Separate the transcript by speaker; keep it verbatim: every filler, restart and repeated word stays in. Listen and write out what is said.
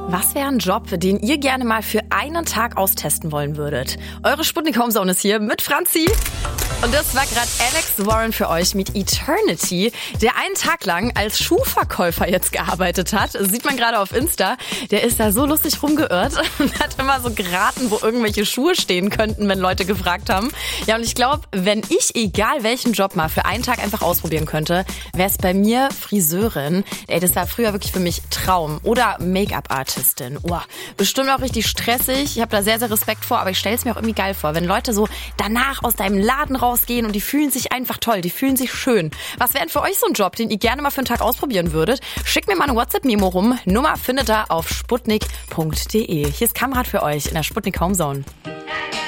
Speaker 1: Was wäre ein Job, den ihr gerne mal für einen Tag austesten wollen würdet? Eure Sputnik Homezone ist hier mit Franzi. Und das war gerade Alex Warren für euch mit Eternity, der einen Tag lang als Schuhverkäufer jetzt gearbeitet hat. Das sieht man gerade auf Insta. Der ist da so lustig rumgeirrt und hat immer so geraten, wo irgendwelche Schuhe stehen könnten, wenn Leute gefragt haben. Ja, und ich glaube, wenn ich egal welchen Job mal für einen Tag einfach ausprobieren könnte, wäre es bei mir Friseurin. Ey, das war früher wirklich für mich Traum. Oder Make-up-Artistin. Oh, bestimmt auch richtig stressig. Ich habe da sehr, sehr Respekt vor, aber ich stelle es mir auch irgendwie geil vor, wenn Leute so danach aus deinem Laden rausgehen und die fühlen sich einfach toll, die fühlen sich schön. Was wäre denn für euch so ein Job, den ihr gerne mal für einen Tag ausprobieren würdet? Schickt mir mal eine WhatsApp-Memo rum. Nummer findet ihr auf sputnik punkt de. Hier ist Kamrat für euch in der Sputnik Homezone.